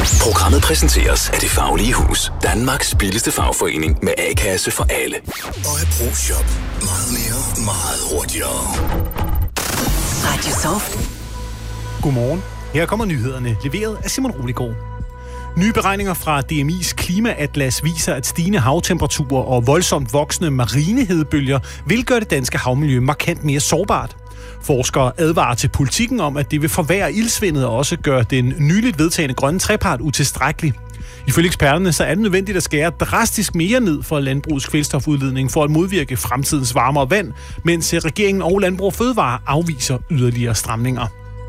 Programmet præsenteres af Det Faglige Hus. Danmarks billigste fagforening med A-kasse for alle. Og ProShop. Meget mere, meget hurtigere. Radio Soft. Godmorgen. Her kommer nyhederne, leveret af Simon Roligård. Nye beregninger fra DMI's klimaatlas viser, at stigende havtemperaturer og voldsomt voksende marinehedebølger vil gøre det danske havmiljø markant mere sårbart. Forskere advarer til Politikken om, at det vil forværre ildsvindet og også gøre den nyligt vedtagne grønne trepart utilstrækkelig. Ifølge eksperterne så er det nødvendigt at skære drastisk mere ned for landbrugets kvælstofudledning for at modvirke fremtidens varmere vand, mens regeringen og Landbrug og Fødevare afviser yderligere stramninger.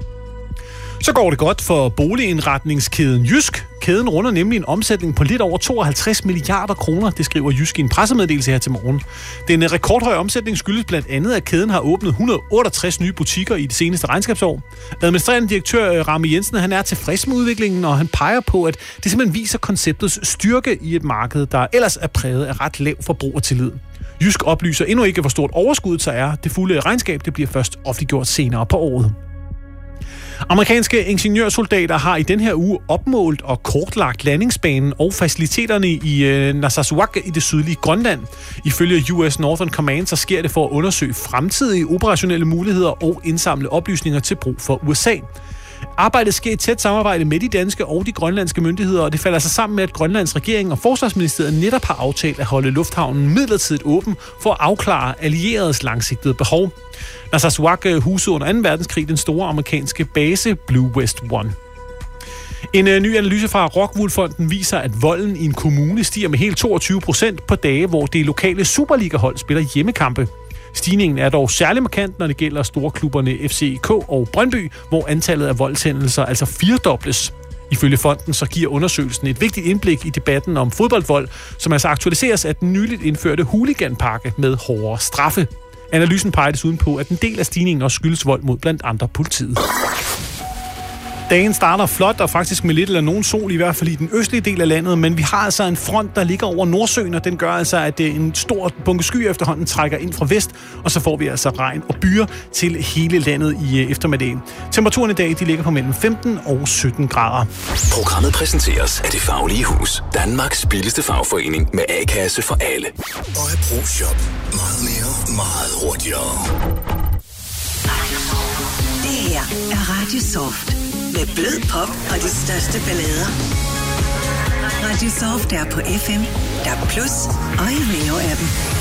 Så går det godt for boligindretningskæden Jysk. Kæden runder nemlig en omsætning på lidt over 52 milliarder kroner, det skriver Jysk i en pressemeddelelse her til morgen. Den rekordhøje omsætning skyldes blandt andet, at kæden har åbnet 168 nye butikker i det seneste regnskabsår. Administrerende direktør Rami Jensen, han er tilfreds med udviklingen, og han peger på, at det simpelthen viser konceptets styrke i et marked, der ellers er præget af ret lav forbrugertillid. Jysk oplyser endnu ikke, hvor stort overskuddet så er. Det fulde regnskab det bliver først offentliggjort senere på året. Amerikanske ingeniørsoldater har i den her uge opmålt og kortlagt landingsbanen og faciliteterne i Narsarsuaq i det sydlige Grønland. Ifølge US Northern Command så sker det for at undersøge fremtidige operationelle muligheder og indsamle oplysninger til brug for USA. Arbejdet sker i tæt samarbejde med de danske og de grønlandske myndigheder, og det falder sig sammen med, at Grønlands regering og Forsvarsministeriet netop har aftalt at holde lufthavnen midlertidigt åben for at afklare allieredes langsigtede behov. Narsarsuaq husede under 2. verdenskrig den store amerikanske base Blue West One. En ny analyse fra Rockwool-fonden viser, at volden i en kommune stiger med helt 22% på dage, hvor det lokale Superliga-hold spiller hjemmekampe. Stigningen er dog særlig markant, når det gælder storklubberne FCK og Brøndby, hvor antallet af voldshændelser altså firedobles. Ifølge fonden så giver undersøgelsen et vigtigt indblik i debatten om fodboldvold, som altså aktualiseres af den nyligt indførte hooliganpakke med hårdere straffe. Analysen peger desuden på, at en del af stigningen også skyldes vold mod blandt andre politiet. Dagen starter flot og faktisk med lidt eller nogen sol, i hvert fald i den østlige del af landet, men vi har altså en front, der ligger over Nordsøen, og den gør altså, at en stor bunke skyer efterhånden trækker ind fra vest, og så får vi altså regn og byer til hele landet i eftermiddagen. Temperaturen i dag de ligger på mellem 15 og 17 grader. Programmet præsenteres af Det Faglige Hus. Danmarks billigste fagforening med A-kasse for alle. Og ProShop. Meget mere, meget hurtigere. Det her er Radio Soft. Med blød pop og de største ballader. Radio Soft er på FM, DAB+ og i Rio-appen.